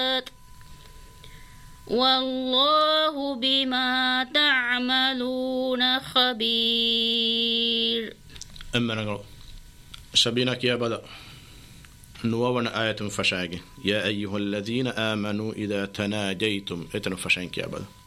والله بما تعملون خبير. أما نقول شبينك يا بدأ نوونا آية فشاقي يا أيها الذين آمنوا إذا تناجيتم إتن فشانك يا بدأ